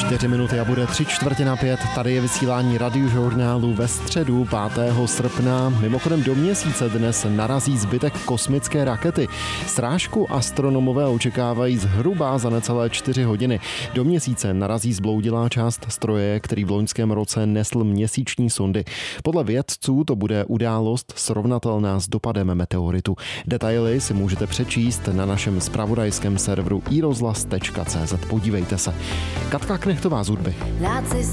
4 minuty a bude 3:45. Tady je vysílání Radiožurnálu ve středu 5. srpna. Mimochodem do Měsíce dnes narazí zbytek kosmické rakety. Srážku astronomové očekávají zhruba za necelé 4 hodiny. Do Měsíce narazí zbloudilá část stroje, který v loňském roce nesl měsíční sondy. Podle vědců to bude událost srovnatelná s dopadem meteoritu. Detaily si můžete přečíst na našem zpravodajském serveru iRozhlas.cz. Podívejte se. Katka Knechtová z hudby.